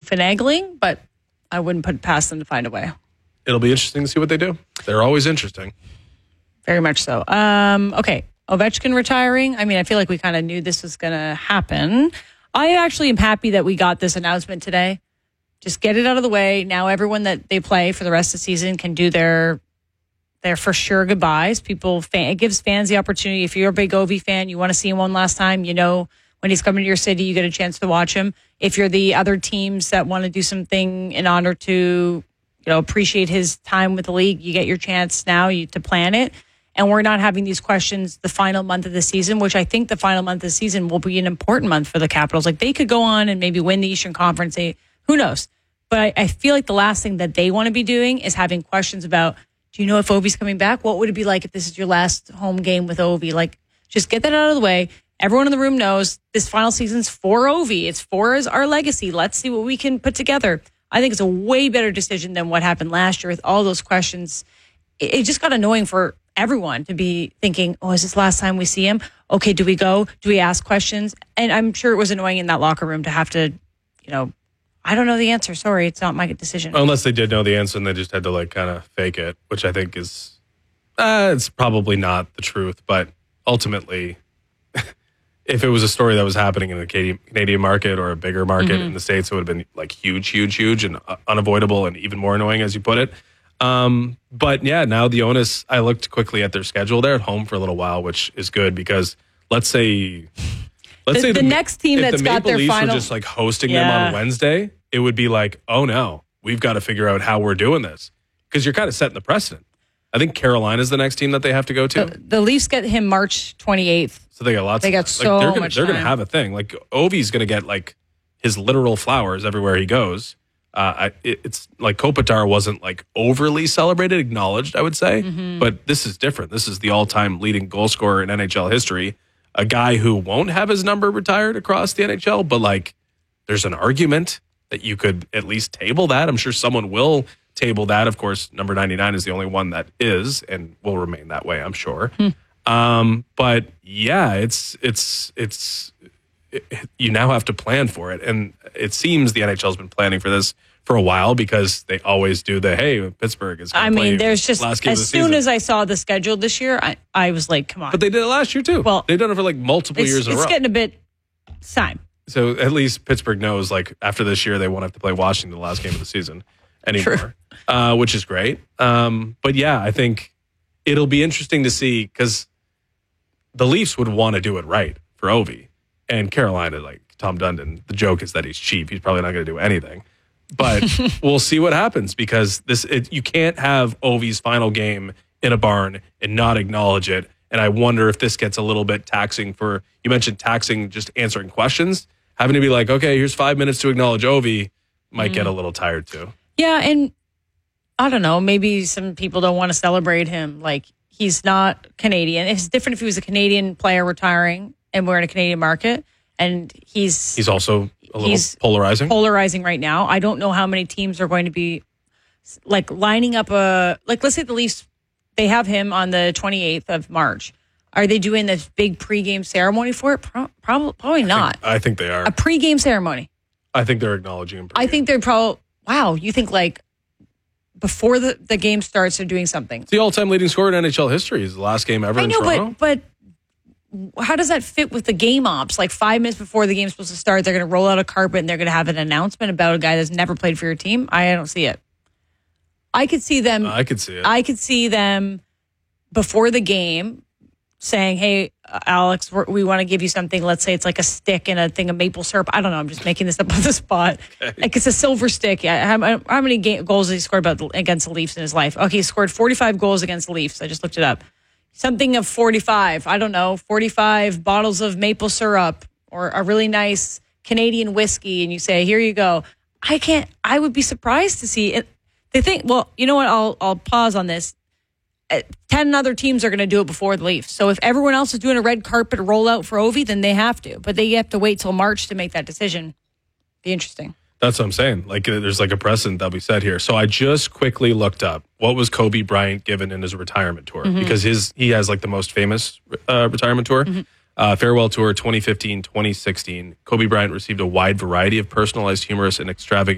finagling, but I wouldn't put it past them to find a way. It'll be interesting to see what they do. They're always interesting. Very much so. Okay, Ovechkin retiring. I mean, I feel like we kind of knew this was going to happen. I actually am happy that we got this announcement today. Just get it out of the way. Now everyone that they play for the rest of the season can do their for sure goodbyes. It gives fans the opportunity. If you're a big Ovi fan, you want to see him one last time, when he's coming to your city, you get a chance to watch him. If you're the other teams that want to do something in honor to, appreciate his time with the league, you get your chance now to plan it. And we're not having these questions the final month of the season, which I think the final month of the season will be an important month for the Capitals. Like, they could go on and maybe win the Eastern Conference. Who knows? But I feel like the last thing that they want to be doing is having questions about, do you know if Ovi's coming back? What would it be like if this is your last home game with Ovi? Like, just get that out of the way. Everyone in the room knows this final season's for Ovi. It's for our legacy. Let's see what we can put together. I think it's a way better decision than what happened last year with all those questions. It just got annoying for everyone to be thinking, oh, is this last time we see him? Okay, do we go? Do we ask questions? And I'm sure it was annoying in that locker room to have to, I don't know the answer. Sorry, it's not my decision. Unless they did know the answer and they just had to kind of fake it, which I think is, it's probably not the truth. But ultimately, if it was a story that was happening in the Canadian market or a bigger market in the States, it would have been huge and unavoidable and even more annoying, as you put it. But yeah, now the onus, I looked quickly at their schedule. They're at home for a little while, which is good because let's say the next team that's got their Leafs final, were just hosting them on Wednesday, it would be oh no, we've got to figure out how we're doing this, because you're kind of setting the precedent. I think Carolina is the next team that they have to go to. The Leafs get him March 28th. So they got lots. They got so much. They're going to have a thing. Ovi's going to get his literal flowers everywhere he goes. It's Kopitar wasn't overly celebrated, acknowledged, I would say, but this is different. This is the all-time leading goal scorer in NHL history. A guy who won't have his number retired across the NHL, but there's an argument that you could at least table that. I'm sure someone will table that. Of course, number 99 is the only one that is and will remain that way, I'm sure. But yeah, it's you now have to plan for it. And it seems the NHL's been planning for this for a while, because they always do Pittsburgh is going to play there's just, last game as of the season. soon as I saw the schedule this year, I was like, come on. But they did it last year too. Well, they've done it for multiple years in a row. It's getting a bit time. So at least Pittsburgh knows after this year, they won't have to play Washington the last game of the season anymore, which is great. But yeah, I think it'll be interesting to see, because the Leafs would want to do it right for Ovi, and Carolina, Tom Dundon, the joke is that he's cheap. He's probably not going to do anything. But we'll see what happens, because you can't have Ovi's final game in a barn and not acknowledge it. And I wonder if this gets a little bit taxing you mentioned taxing just answering questions. Having to be okay, here's 5 minutes to acknowledge Ovi might get a little tired too. Yeah, and I don't know, maybe some people don't want to celebrate him. He's not Canadian. It's different if he was a Canadian player retiring and we're in a Canadian market. And he's also a little polarizing right now. I don't know how many teams are going to be lining up let's say the Leafs, they have him on the 28th of March. Are they doing this big pregame ceremony for it? Probably not. I think they are. A pregame ceremony. I think they're acknowledging him. I think they're probably, wow, you think before the game starts, they're doing something. It's the all-time leading scorer in NHL history. Is the last game ever in Toronto. But how does that fit with the game ops? 5 minutes before the game's supposed to start, they're going to roll out a carpet and they're going to have an announcement about a guy that's never played for your team? I don't see it. I could see them. I could see it. I could see them before the game saying, hey, Alex, we want to give you something. Let's say it's a stick and a thing of maple syrup. I don't know. I'm just making this up on the spot. Okay. It's a silver stick. How many goals has he scored against the Leafs in his life? Okay, he scored 45 goals against the Leafs. I just looked it up. Something of 45. I don't know. 45 bottles of maple syrup or a really nice Canadian whiskey. And you say, here you go. I would be surprised to see it. They think, well, you know what? I'll pause on this. 10 other teams are going to do it before the Leafs. So if everyone else is doing a red carpet rollout for Ovi, then they have to. But they have to wait till March to make that decision. Be interesting. That's what I'm saying. There's a precedent that we set here. So I just quickly looked up what was Kobe Bryant given in his retirement tour, because he has the most famous retirement tour. Farewell Tour 2015-2016. Kobe Bryant received a wide variety of personalized, humorous, and extravagant